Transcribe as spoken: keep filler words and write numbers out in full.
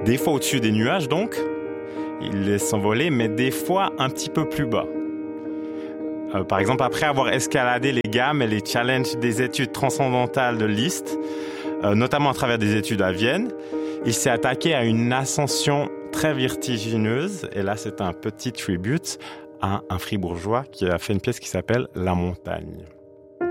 Des fois au-dessus des nuages donc, il laisse s'envoler, mais des fois un petit peu plus bas. Euh, par exemple, après avoir escaladé les gammes et les challenges des études transcendantales de Liszt, euh, notamment à travers des études à Vienne, il s'est attaqué à une ascension très vertigineuse. Et là, c'est un petit tribute à un fribourgeois qui a fait une pièce qui s'appelle La Montagne.